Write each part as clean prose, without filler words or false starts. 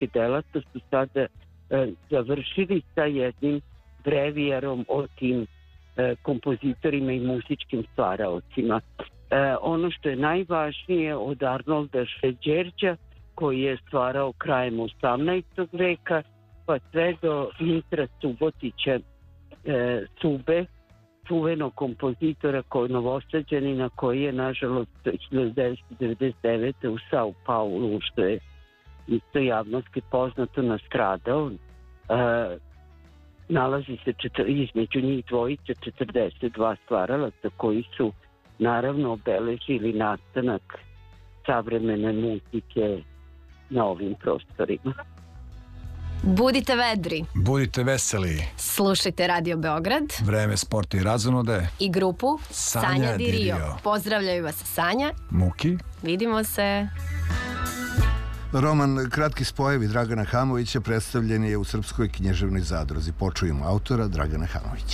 muzičke delatnosti su sada završili sa jednim brevijarom o tim kompozitorima i muzičkim stvaraocima. Ono što je najvažnije od Arnolda Šenđerđa, koji je stvarao krajem 18. veka, pa sve do Mitra Subotića Sube, čuvenog kompozitora Novosađanina, koji je nažalost 1999. u Sao Paulu, što je isto javnosti poznato, nastradao. Nalazi se između njih dvojice 42 stvaralaca koji su naravno obeležili nastanak savremene muzike na ovim prostorima. Budite vedri. Budite veseli. Slušajte Radio Beograd. Vreme, sport i razonode. I grupu Sanja Di Rio. Pozdravljaju vas Sanja, Muki. Vidimo se. Roman Kratki spojevi Dragana Hamovića predstavljen je u Srpskoj književnoj zadruzi. Počujemo autora Dragana Hamovića.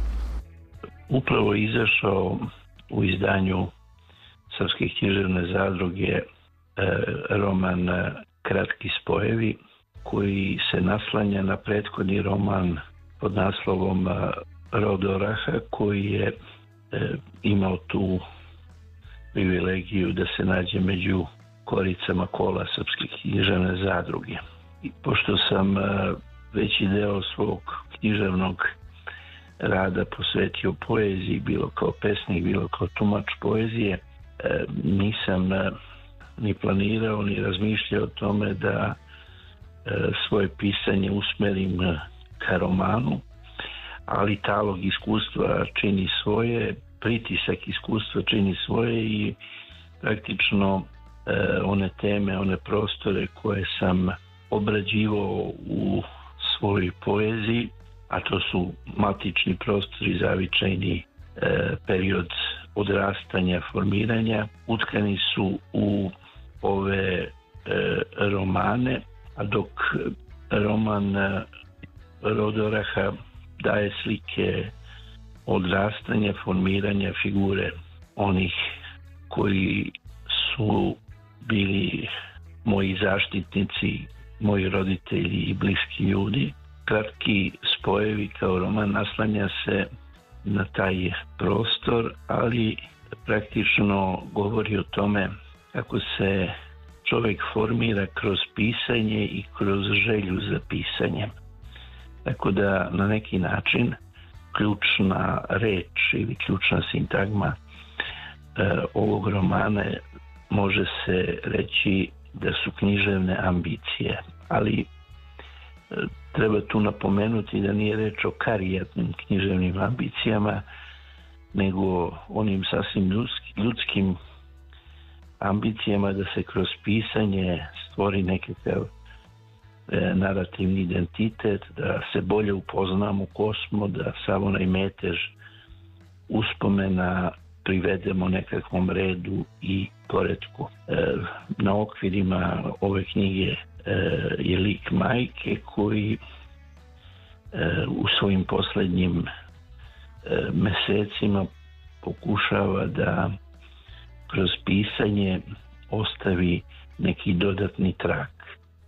Upravo je izašao u izdanju Srpske književne zadruge roman Kratki spojevi, koji se naslanja na prethodni roman pod naslovom Rod oraha, koji je imao tu privilegiju da se nađe među koricama kola Srpske književne zadruge. I pošto sam veći deo svog književnog rada posvetio poeziji, bilo kao pesnik, bilo kao tumač poezije, nisam ni planirao, ni razmišljao o tome da svoje pisanje usmerim ka romanu, ali talog iskustva čini svoje, pritisak iskustva čini svoje i praktično one teme, one prostore koje sam obrađivao u svojoj poeziji, a to su matični prostori, zavičajni period odrastanja, formiranja, utkani su u ove romane, a dok roman Rod oraha daje slike odrastanja, formiranja figure onih koji su bili moji zaštitnici, moji roditelji i bliski ljudi. Kratki spojevi kao roman naslanja se na taj prostor, ali praktično govori o tome kako se čovjek formira kroz pisanje i kroz želju za pisanjem. Tako da na neki način ključna reč ili ključna sintagma ovog romana može se reći da su književne ambicije, ali treba tu napomenuti da nije reč o karijatnim književnim ambicijama, nego onim sasvim ljudskim ambicijama da se kroz pisanje stvori nekakav narativni identitet, da se bolje upoznamo ko smo, da sav onaj metež uspomena privedemo nekakvom redu i poretku. Na okvirima ove knjige je lik majke koji u svojim posljednjim mesecima pokušava da kroz pisanje ostavi neki dodatni trak.